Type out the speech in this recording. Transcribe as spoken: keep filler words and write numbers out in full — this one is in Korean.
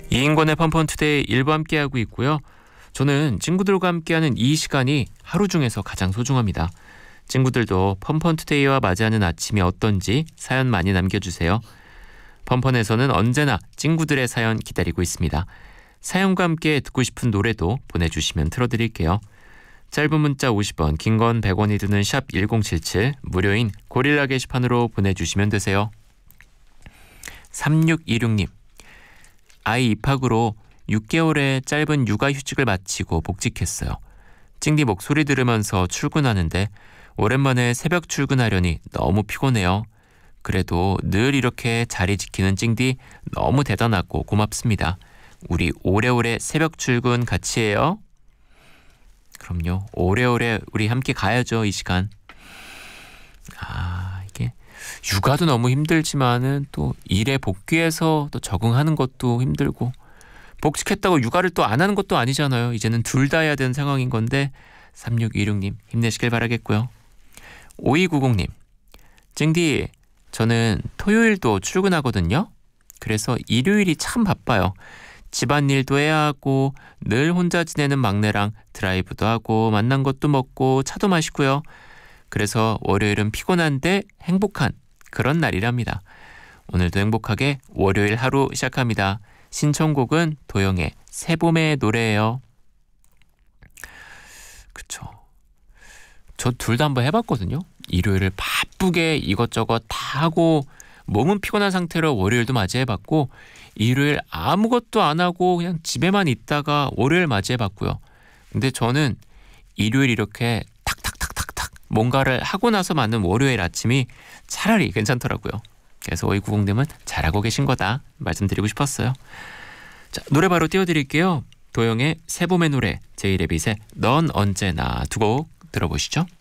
이인권의 펀펀투데이 일부 함께하고 있고요. 저는 친구들과 함께하는 이 시간이 하루 중에서 가장 소중합니다. 친구들도 펀펀투데이와 맞이하는 아침이 어떤지 사연 많이 남겨주세요. 펀펀에서는 언제나 친구들의 사연 기다리고 있습니다. 사연과 함께 듣고 싶은 노래도 보내주시면 틀어드릴게요. 짧은 문자 오십 원, 긴 건 백 원이 드는 샵 일공칠칠, 무료인 고릴라 게시판으로 보내주시면 되세요. 삼육이육 님, 아이 입학으로 육 개월의 짧은 육아휴직을 마치고 복직했어요. 찡디 목소리 들으면서 출근하는데 오랜만에 새벽 출근하려니 너무 피곤해요. 그래도 늘 이렇게 자리 지키는 찡디 너무 대단하고 고맙습니다. 우리 오래오래 새벽 출근 같이 해요. 그럼요. 오래오래 우리 함께 가야죠. 이 시간. 아, 이게 육아도 너무 힘들지만은 또 일에 복귀해서 또 적응하는 것도 힘들고, 복직했다고 육아를 또 안 하는 것도 아니잖아요. 이제는 둘 다 해야 되는 상황인 건데 삼육이육 님 힘내시길 바라겠고요. 오이구공 님, 찡디 저는 토요일도 출근하거든요. 그래서 일요일이 참 바빠요. 집안일도 해야 하고 늘 혼자 지내는 막내랑 드라이브도 하고 만난 것도 먹고 차도 마시고요. 그래서 월요일은 피곤한데 행복한 그런 날이랍니다. 오늘도 행복하게 월요일 하루 시작합니다. 신청곡은 도영의 새봄의 노래예요. 그쵸. 저 둘 다 한번 해봤거든요. 일요일을 바쁘게 이것저것 다 하고 몸은 피곤한 상태로 월요일도 맞이해봤고, 일요일 아무것도 안 하고 그냥 집에만 있다가 월요일 맞이해봤고요. 근데 저는 일요일 이렇게 탁탁탁탁탁 뭔가를 하고 나서 맞는 월요일 아침이 차라리 괜찮더라고요. 그래서 오이구공 님은 잘하고 계신 거다 말씀드리고 싶었어요. 자, 노래 바로 띄워드릴게요. 도영의 새봄의 노래, 제이레빗의 넌 언제나 두 곡 들어보시죠.